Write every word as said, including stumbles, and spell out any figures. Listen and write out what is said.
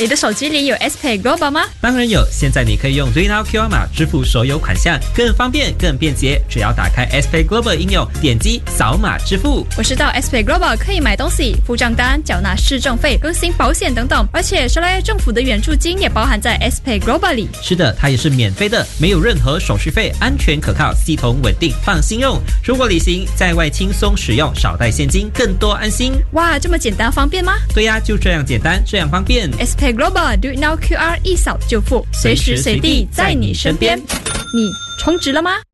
你的手机里有 S Pay Global 吗？ 当然有，现在你可以用 RayNow Q R 码支付所有款项，更方便更便捷。只要打开 S Pay Global 应用，点击扫码支付。 我知道 S Pay Global 可以买东西、付账单、缴纳市政费、更新保险等等，而且沙拉越政府的援助金也包含在 S Pay Global 里。 是的，它也是免费的，没有任何手续费，安全可靠，系统稳定，放心用。出国旅行在外轻松使用，少带现金，更多安心。 哇，这么简单方便吗？ 对呀，就这样简单，这样方便。 S Pay Global Do It Now Q R 一扫就付，随时随地在你身边。你充值了吗？